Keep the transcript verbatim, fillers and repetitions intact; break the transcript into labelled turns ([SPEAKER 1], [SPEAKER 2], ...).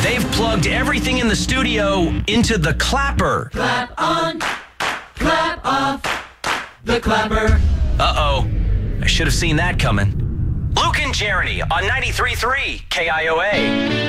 [SPEAKER 1] They've plugged everything in the studio into the clapper.
[SPEAKER 2] Clap on, clap off, the clapper.
[SPEAKER 1] Uh-oh. I should have seen that coming. Luke and Jeremy on ninety-three point three K I O A.